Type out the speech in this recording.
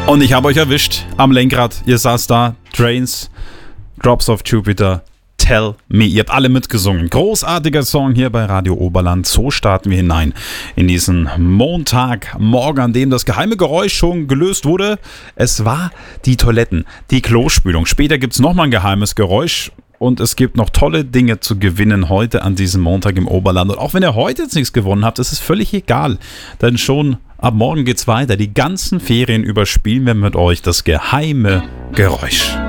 Und ich habe euch erwischt am Lenkrad. Ihr saßt da. Trains, Drops of Jupiter, Tell Me. Ihr habt alle mitgesungen. Großartiger Song hier bei Radio Oberland. So starten wir hinein in diesen Montagmorgen, an dem das geheime Geräusch schon gelöst wurde. Es war die Toiletten, die Klospülung. Später gibt es nochmal ein geheimes Geräusch. Und es gibt noch tolle Dinge zu gewinnen heute an diesem Montag im Oberland. Und auch wenn ihr heute jetzt nichts gewonnen habt, ist es völlig egal. Denn schon ab morgen geht's weiter. Die ganzen Ferien überspielen wir mit euch das geheime Geräusch.